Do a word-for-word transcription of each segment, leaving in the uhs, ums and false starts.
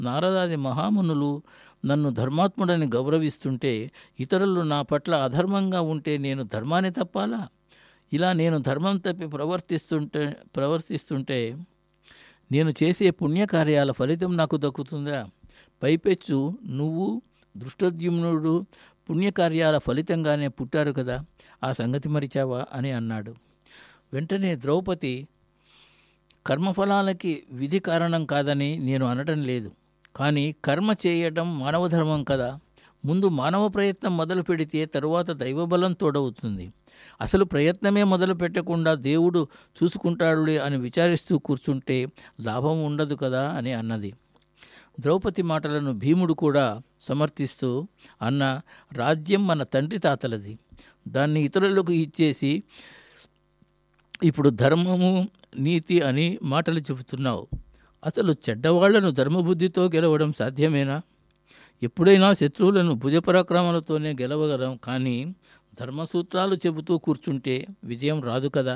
నారదాది మహామునులు నన్ను ధర్మాత్ముడని గౌరవిస్తుంటే ఇతరులు నా పట్ల అధర్మంగా ఉంటే నేను ధర్మాన్ని తప్పాలా? ఇలా నేను ధర్మం తప్పి ప్రవర్తిస్తుంటే ప్రవర్తిస్తుంటే నేను చేసే పుణ్యకార్యాల ఫలితం నాకు దక్కుతుందా? పైపెచ్చు నువ్వు దృష్టద్యుమ్నుడు పుణ్యకార్యాల ఫలితంగానే పుట్టారు కదా, ఆ సంగతి మరిచావా అని అన్నాడు. వెంటనే ద్రౌపది, కర్మఫలాలకి విధి కారణం కాదని నేను అనటం లేదు, కానీ కర్మ చేయడం మానవ ధర్మం కదా. ముందు మానవ ప్రయత్నం మొదలు పెడితే తరువాత దైవబలం తోడవుతుంది. అసలు ప్రయత్నమే మొదలు పెట్టకుండా దేవుడు చూసుకుంటాడులే అని విచారిస్తూ కూర్చుంటే లాభం ఉండదు కదా అని అన్నది. ద్రౌపది మాటలను భీముడు కూడా సమర్థిస్తూ, అన్న, రాజ్యం మన తండ్రి తాతలది, దాన్ని ఇతరులకు ఇచ్చేసి ఇప్పుడు ధర్మము నీతి అని మాటలు చెబుతున్నావు. అసలు చెడ్డవాళ్లను ధర్మబుద్ధితో గెలవడం సాధ్యమేనా? ఎప్పుడైనా శత్రువులను భుజపరాక్రమాలతోనే గెలవగలం, కానీ ధర్మసూత్రాలు చెబుతూ కూర్చుంటే విజయం రాదు కదా.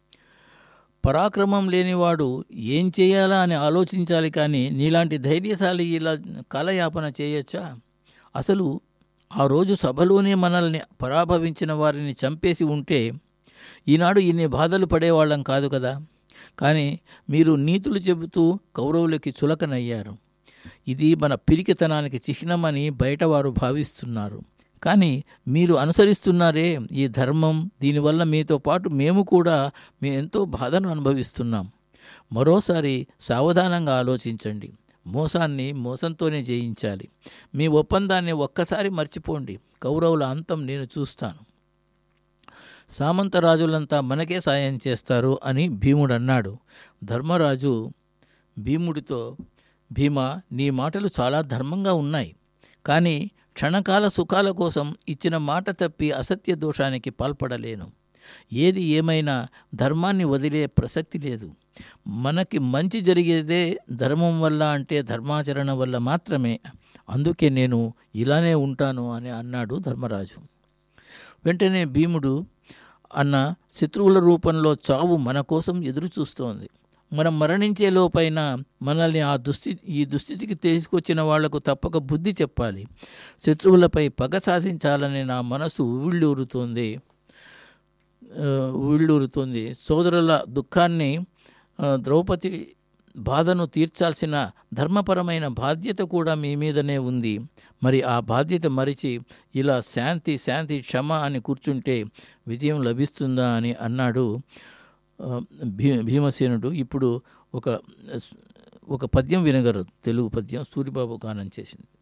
పరాక్రమం లేనివాడు ఏం చేయాలా అని ఆలోచించాలి, కానీ నీలాంటి ధైర్యశాలి ఇలా కాలయాపన చేయొచ్చా? అసలు ఆ రోజు సభలోనే మనల్ని పరాభవించిన వారిని చంపేసి ఉంటే ఈనాడు ఇన్ని బాధలు పడేవాళ్ళం కాదు కదా. కానీ మీరు నీతులు చెబుతూ కౌరవులకి చులకనయ్యారు. ఇది మన పిరికితనానికి చిహ్నమని బయటవారు భావిస్తున్నారు. కానీ మీరు అనుసరిస్తున్నారే ఈ ధర్మం, దీనివల్ల మీతో పాటు మేము కూడా మీ ఎంతో బాధను అనుభవిస్తున్నాం. మరోసారి సావధానంగా ఆలోచించండి. మోసాన్ని మోసంతోనే జయించాలి. మీ ఒప్పందాన్ని ఒక్కసారి మర్చిపోండి. కౌరవుల అంతం నేను చూస్తాను. సామంతరాజులంతా మనకే సాయం చేస్తారు అని భీముడు అన్నాడు. ధర్మరాజు భీముడితో, భీమా, నీ మాటలు చాలా ధర్మంగా ఉన్నాయి, కానీ క్షణకాల సుఖాల కోసం ఇచ్చిన మాట తప్పి అసత్య దోషానికి పాల్పడలేను. ఏది ఏమైనా ధర్మాన్ని వదిలే ప్రసక్తి లేదు. మనకి మంచి జరిగేదే ధర్మం వల్ల, అంటే ధర్మాచరణ వల్ల మాత్రమే. అందుకే నేను ఇలానే ఉంటాను అని అన్నాడు ధర్మరాజు. వెంటనే భీముడు, అన్న, శత్రువుల రూపంలో చావు మన కోసం ఎదురు చూస్తోంది. మనం మరణించే లోపైన మనల్ని ఆ దుస్థితి ఈ దుస్థితికి తీసుకొచ్చిన వాళ్లకు తప్పక బుద్ధి చెప్పాలి. శత్రువులపై పగ సాధించాలని నా మనసు ఉవ్విళ్ళూరుతోంది ఉవ్విళ్ళూరుతోంది సోదరుల దుఃఖాన్ని, ద్రౌపది బాధను తీర్చాల్సిన ధర్మపరమైన బాధ్యత కూడా మీ మీదనే ఉంది. మరి ఆ బాధ్యత మరిచి ఇలా శాంతి శాంతి క్షమ అని కూర్చుంటే విజయం లభిస్తుందా అని అన్నాడు భీ భీమసేనుడు. ఇప్పుడు ఒక ఒక పద్యం వినగలరు, తెలుగు పద్యం సూరిబాబు గానం చేసింది.